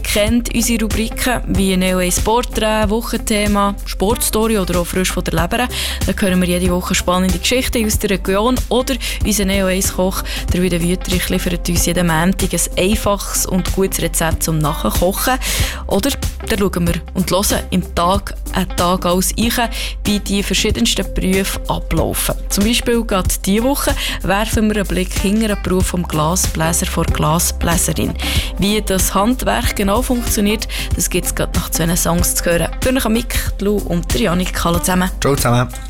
kennt unsere Rubriken wie Neo Ace Porträt, Wochenthema, Sportstory oder auch frisch von der Leber. Da hören wir jede Woche spannende Geschichten aus der Region. Oder unser Neo Ace Koch, der Wieder Wüterich, liefert uns jeden Montag ein einfaches und gutes Rezept zum Nachkochen. Oder dann schauen wir und hören im Tag einen Tag alles ein, wie die verschiedensten Berufe ablaufen. Zum Beispiel gerade diese Woche werfen wir einen Blick hinter den Beruf vom Glasbläser vor Glasbläserin. Wie das Handwerk genau funktioniert, das gibt es gerade nach 2 Songs zu hören. Für euch Mick, Lou und Janik. Hallo zusammen. Ciao zusammen.